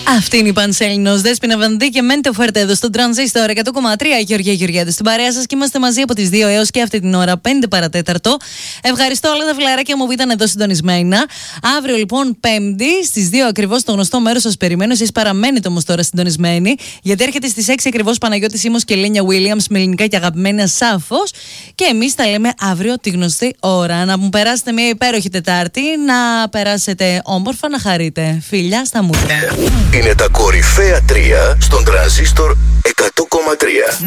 Αυτή είναι η Πανσέλινος, Δέσποινα Βανδύ και Μέντε Φουέρτε εδώ στο Τρανζίστορ 100,3. Γεωργία Γεωργιάδη στην παρέα σας και είμαστε μαζί από τις 2 έως και αυτή την ώρα, 5 παρατέταρτο. Ευχαριστώ όλα τα φιλαράκια μου που ήταν εδώ συντονισμένα. Αύριο λοιπόν, Πέμπτη, στις 2 ακριβώς, στο γνωστό μέρος σας περιμένω. Εσείς παραμένετε όμως τώρα συντονισμένοι, γιατί έρχεται στις 6 ακριβώς Παναγιώτης Ήμος και Λένια Williams με ελληνικά και αγαπημένα σάφος. Και εμείς τα λέμε αύριο τη γνωστή ώρα. Να μου περάσετε μια υπέροχη Τετάρτη, να περάσετε όμορφα, να χαρείτε. Φιλιά στα μούτρα. Είναι τα κορυφαία 3 στον Τρανζίστορ 100,3.